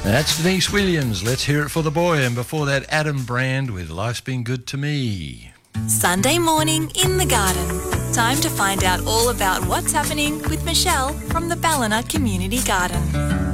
That's Denise Williams. Let's hear it for the boy. And before that, Adam Brand with Life's Been Good to Me. Sunday morning in the garden. Time to find out all about what's happening with Michelle from the Ballina Community Garden.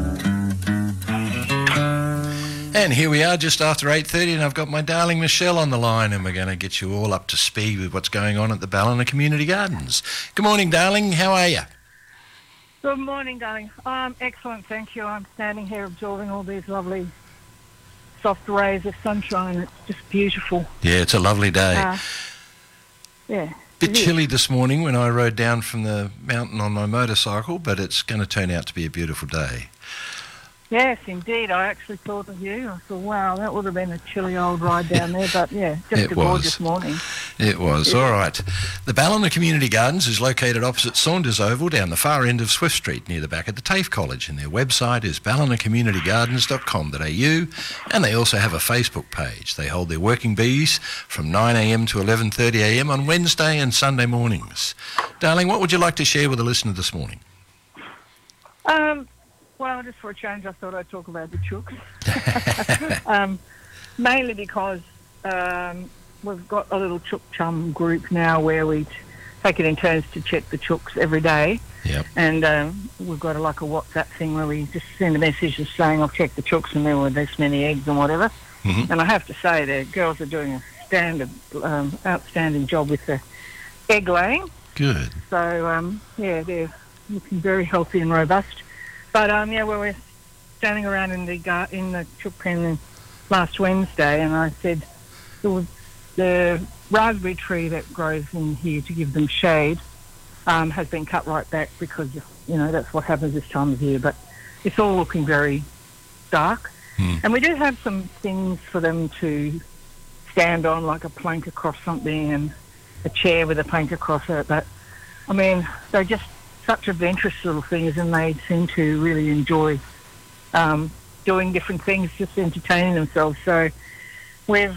And here we are just after 8:30 and I've got my darling Michelle on the line and we're going to get you all up to speed with what's going on at the Ballina Community Gardens. Good morning, darling. How are you? Good morning, darling. Excellent, thank you. I'm standing here absorbing all these lovely soft rays of sunshine. It's just beautiful. Yeah, it's a lovely day. Yeah. Bit chilly this morning when I rode down from the mountain on my motorcycle, but it's going to turn out to be a beautiful day. Yes, indeed. I actually thought of you. I thought, wow, that would have been a chilly old ride down there, but yeah, just a gorgeous morning. It was. Yeah. All right. The Ballina Community Gardens is located opposite Saunders Oval down the far end of Swift Street near the back of the TAFE College, and their website is ballinacommunitygardens.com.au, and they also have a Facebook page. They hold their working bees from 9am to 11:30am on Wednesday and Sunday mornings. Darling, what would you like to share with the listener this morning? Well, just for a change, I thought I'd talk about the chooks. Mainly because we've got a little chook chum group now where we take it in turns to check the chooks every day. Yep. And we've got a WhatsApp thing where we just send a message just saying, I've checked the chooks and there were this many eggs and whatever. Mm-hmm. And I have to say, the girls are doing a outstanding job with the egg laying. Good. So, yeah, they're looking very healthy and robust. But we were standing around in the chook pen last Wednesday, and I said the raspberry tree that grows in here to give them shade has been cut right back because that's what happens this time of year. But it's all looking very dark, and we do have some things for them to stand on, like a plank across something and a chair with a plank across it. But I mean, they're just such adventurous little things, and they seem to really enjoy doing different things, just entertaining themselves. So we're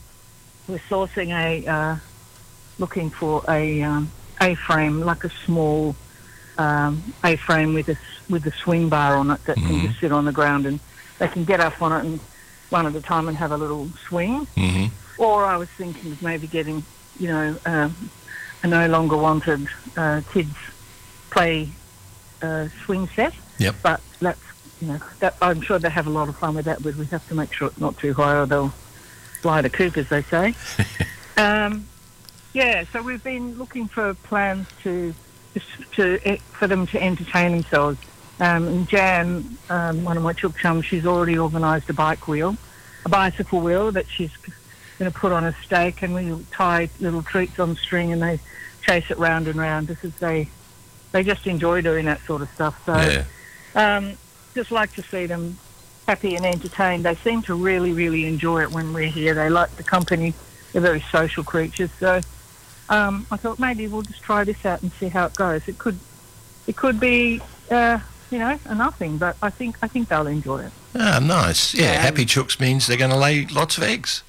sourcing looking for a A-frame, like a small A-frame with a swing bar on it that can just sit on the ground, and they can get up on it and one at a time and have a little swing. Mm-hmm. Or I was thinking of maybe getting a no longer wanted kids play swing set. Yep. But that's that I'm sure they have a lot of fun with that, but we have to make sure it's not too high or they'll fly the coop, as they say. So we've been looking for plans for them to entertain themselves. And Jan, one of my chook chums, she's already organised a bicycle wheel that she's going to put on a stake, and we tie little treats on string and they chase it round and round because they just enjoy doing that sort of stuff. So just like to see them happy and entertained. They seem to really, really enjoy it when we're here. They like the company. They're very social creatures. So I thought maybe we'll just try this out and see how it goes. It could be a nothing, but I think they'll enjoy it. Ah, nice. Yeah, happy chooks means they're going to lay lots of eggs.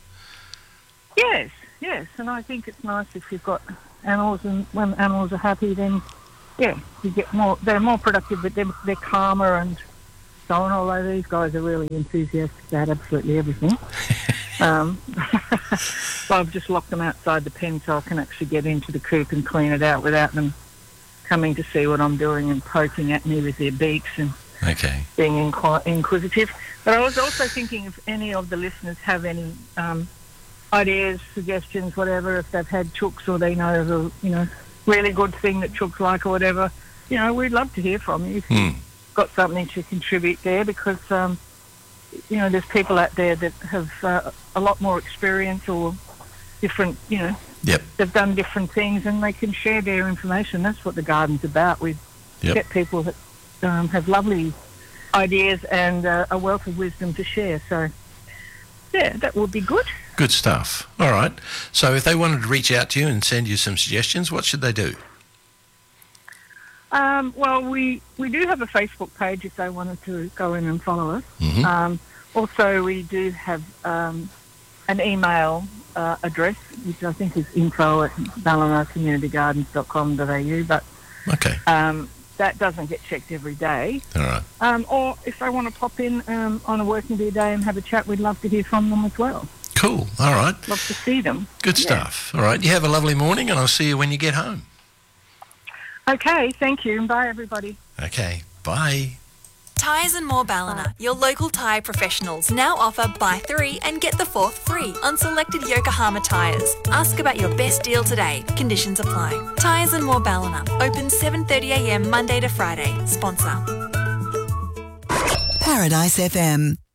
Yes, and I think it's nice if you've got animals, and when animals are happy, then you get more. They're more productive, but they're calmer and so on. Although these guys are really enthusiastic about absolutely everything. So I've just locked them outside the pen so I can actually get into the coop and clean it out without them coming to see what I'm doing and poking at me with their beaks and being inquisitive. But I was also thinking if any of the listeners have any ideas, suggestions, whatever, if they've had chooks or they know of a really good thing that chooks like or whatever, we'd love to hear from you if you've got something to contribute there, because there's people out there that have a lot more experience or different, they've done different things and they can share their information. That's what the garden's about. We get people that have lovely ideas and a wealth of wisdom to share. So, that would be good. Good stuff. All right. So if they wanted to reach out to you and send you some suggestions, what should they do? Well, we do have a Facebook page if they wanted to go in and follow us. Mm-hmm. Also, we do have an email address, which I think is info@ballinacommunitygardens.com.au. But that doesn't get checked every day. All right. Or if they want to pop in on a working day and have a chat, we'd love to hear from them as well. Cool. All right. Love to see them. Good stuff. All right. You have a lovely morning, and I'll see you when you get home. Okay, thank you. Bye, everybody. Okay. Bye. Tyres and More Ballina, your local tyre professionals, now offer buy 3 and get the 4th free on selected Yokohama tyres. Ask about your best deal today. Conditions apply. Tyres and More Ballina, open 7:30am Monday to Friday. Sponsor. Paradise FM.